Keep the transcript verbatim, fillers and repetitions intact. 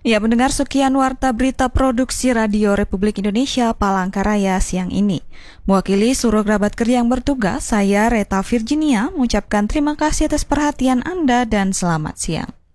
Ya, mendengar sekian warta berita produksi Radio Republik Indonesia Palangkaraya siang ini. Mewakili seluruh kerabat kerja yang bertugas, saya Reta Virginia mengucapkan terima kasih atas perhatian Anda dan selamat siang.